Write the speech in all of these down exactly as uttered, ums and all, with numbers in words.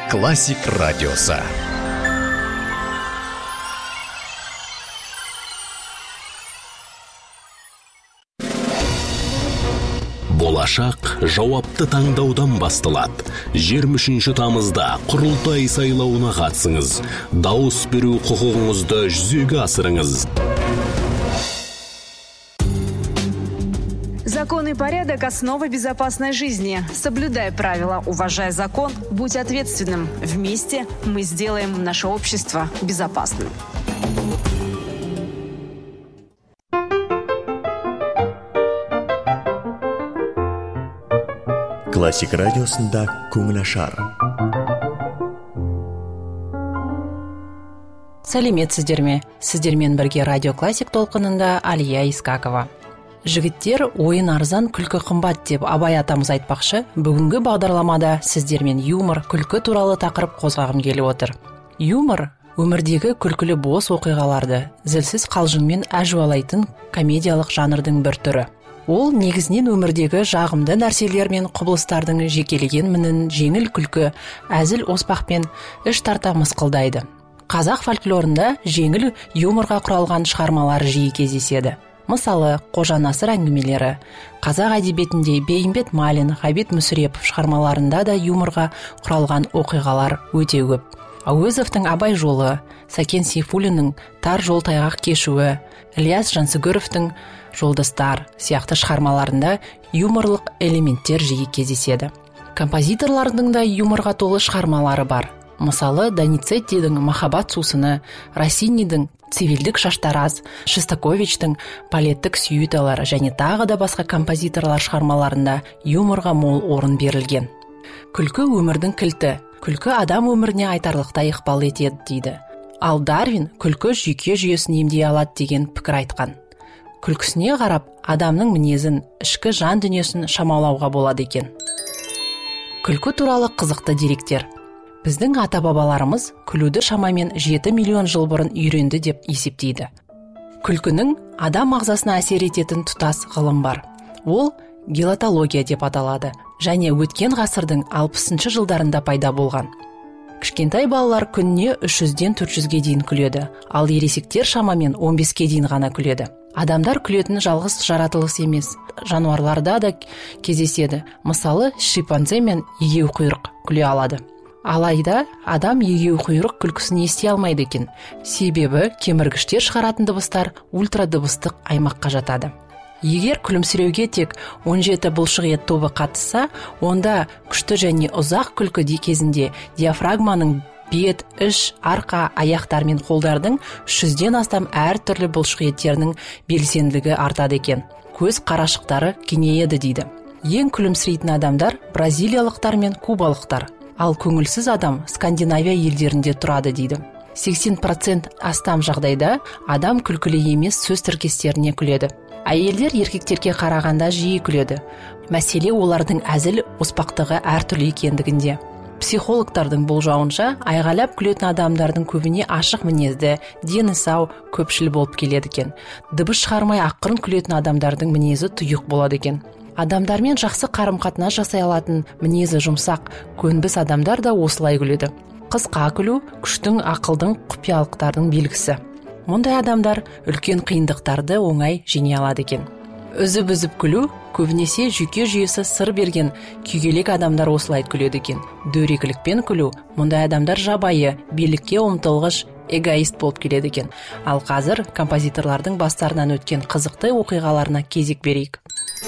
Классик радиосы. Болашақ жауапты таңдаудан басталады. жиырма үшінші тамызда құрылтай сайлауына қатысыңыз. Дауыс беру құқығыңызды жүзеге асырыңыз. Закон и порядок – основа безопасной жизни. Соблюдай правила, уважай закон, будь ответственным. Вместе мы сделаем наше общество безопасным. Классик радиосында көңіл ашар. Сәлеметсіздер ме? Сіздермен бірге радио классик толқынында Алия Искакова. Жігіттер, ойын арзан, күлкі қымбат деп Абай атамыз айтпақшы, бүгінгі бағдарламада сіздермен юмор, күлкі туралы тақырып қозғағым келіп отыр. Юмор өмірдегі күлкілі бос оқиғаларды зілсіз қалжыңмен әжуалайтын комедиялық жанрдың бір түрі. Ол негізінен өмірдегі жағымды нәрселер мен құбылыстардың жекелеген мінін жеңіл күлкі, әзіл оспақпен іш тарта мысқылдайды. Қазақ фольклорында жеңіл юморға құралған шығармалар жиі кездеседі. Мысалы, Қожа Насыр әңгімелері, қазақ әдебиетінде Бейімбет Майлин, Ғабит Мүсірепов шығармаларында да юморға құралған оқиғалар өте көп. Әуезовтың Абай жолы, Сәкен Сейфуллиннің Тар жол тайғақ кешуі, Ілияс Жансүгіровтің Жолдастар сияқты шығармаларында юморлық элементтер жиі кездеседі. Композиторлардың да юморға толы шығармалары бар. Мысалы, Доницеттидің Махаббат сусыны, Россинидің Цивилдік шаштараз, Шостаковичтің Полеттік сюиталары және тағы да басқа композиторлар шығармаларында юморға мол орын берілген. Күлкі өмірдің кілті, күлкі адам өміріне айтарлықтай ықпал етеді дейді. Ал Дарвин күлкі жүйке жүйесін емдей алады деген пікір айтқан. Күлкісіне қарап, адамның мінезін, ішкі жан дүниесін шамалауға болады екен. Күлкі туралы қызықты деректер. Біздің ата-бабаларымыз күлуді шамамен жеті миллион жыл бұрын үйренді деп есептейді. Күлкінің адам ағзасына әсер ететін тұтас ғылым бар. Ол гелатология деп аталады және өткен ғасырдың алпысыншы жылдарында пайда болған. Кішкентай балалар күніне үш жүзден төрт жүзге дейін күледі, ал ересектер шамамен он беске дейін ғана күледі. Адамдар күлетін жалғыз жаратылыс емес, жануарларда да кездеседі. Мысалы, шимпанзе мен егеуқұйрық күле алады. Алайда адам егеуқұйрық күлкісін ести алмайды екен. Себебі кеміргіштер шығаратын дыбыстар ультрадыбыстық аймаққа жатады. Егер күлімсіреуге тек он жеті бұлшық ет тобы қатысса, онда күшті және ұзақ күлкі кезінде диафрагманың бет, іш, арқа, аяқтар мен қолдардың үш жүзден астам әр түрлі бұлшық еттерінің белсенділігі артады екен. Көз қарашықтары кеңейеді дейді. Ең күлімсірейтін адамдар бразилиялықтар мен кубалықтар. Ал көңілсіз адам Скандинавия елдерінде тұрады дейді. сексен процент астам жағдайда адам күлкілі емес сөз тіркестеріне күледі. Әйелдер еркектерге қарағанда жиі күледі. Мәселе олардың әзіл оспақтығы әртүрлі екендігінде. Психологтардың болжауынша, айғайлап күлетін адамдардың көбіне ашық мінезді, дені сау, көпшіл болып келеді екен. Дыбыс шығармай ақырын күлетін адамдардың мінезі тұйық болады екен. Адамдармен жақсы қарым-қатынас жасай алатын мінезі жұмсақ, көнбіс адамдар да осылай күледі. Қысқа күлу күштің, ақылдың, құпиялықтардың белгісі. Мұндай адамдар үлкен қиындықтарды оңай жеңе алады екен. Үзіп-үзіп күлу көбінесе жүйке жүйесі сыр берген күйгелек адамдар осылай күледі екен. Дөрекілікпен күлу мұндай адамдар жабайы, билікке ұмтылғыш, эгоист болып келеді екен. Ал қазір композиторлардың бастарынан өткен қызықты оқиғаларына кезек берейік.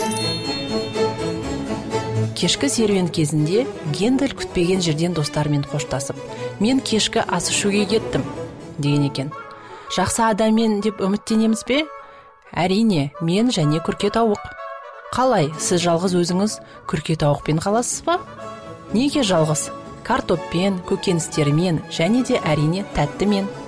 Кешкі серуен кезінде Гендель күтпеген жерден достарымен қоштасып, мен кешкі ас ішуге кеттім деген екен. Жақсы адаммен деп үміттенеміз бе? Әрине, мен және күрке тауық. Қалай, сіз жалғыз өзіңіз күрке тауықпен қаласыз ба? Неге жалғыз? Картоппен, көкөністермен және де әрине тәттімен.